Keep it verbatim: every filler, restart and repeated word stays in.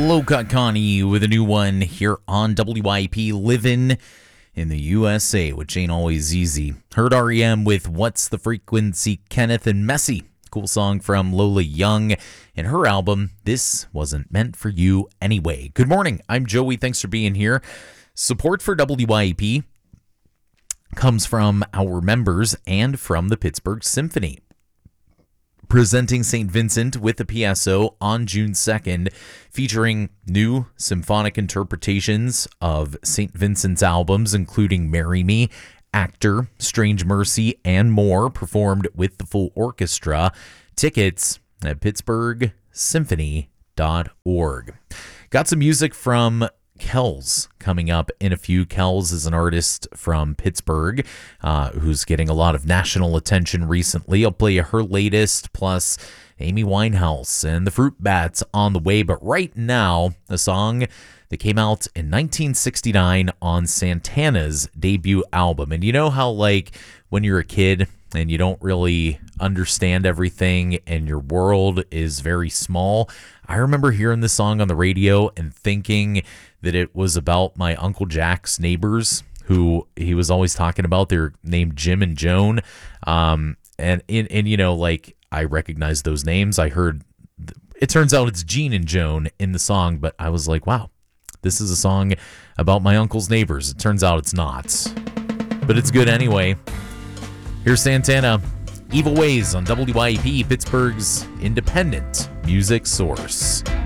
Low Cut Connie with a new one here on W I P, living in the U S A, which ain't always easy. Heard R E M with What's the Frequency, Kenneth and Messy. Cool song from Lola Young and her album, This Wasn't Meant for You Anyway. Good morning. I'm Joey. Thanks for being here. Support for W I P comes from our members and from the Pittsburgh Symphony, presenting Saint Vincent with the P S O on June second, featuring new symphonic interpretations of Saint Vincent's albums, including Marry Me, Actor, Strange Mercy, and more, performed with the full orchestra. Tickets at pittsburgh symphony dot org. Got some music from Kells coming up in a few. Kells is an artist from Pittsburgh uh, who's getting a lot of national attention recently. I'll play her latest, plus Amy Winehouse and the Fruit Bats on the way. But right now, a song that came out in nineteen sixty-nine on Santana's debut album. And you know how, like, when you're a kid and you don't really understand everything and your world is very small? I remember hearing this song on the radio and thinking that it was about my Uncle Jack's neighbors, who he was always talking about. They're named Jim and Joan. Um, and, and, and, you know, like, I recognized those names. I heard, it turns out it's Gene and Joan in the song, but I was like, wow, this is a song about my uncle's neighbors. It turns out it's not, but it's good anyway. Here's Santana, Evil Ways on W I P, Pittsburgh's independent music source.